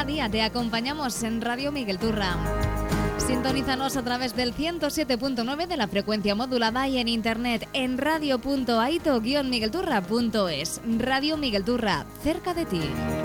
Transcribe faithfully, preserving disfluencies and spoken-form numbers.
día te acompañamos en Radio Miguel Turra. Sintonízanos a través del ciento siete punto nueve de la frecuencia modulada y en internet en radio punto aito guion miguelturra punto es. Radio Miguel Turra, cerca de ti.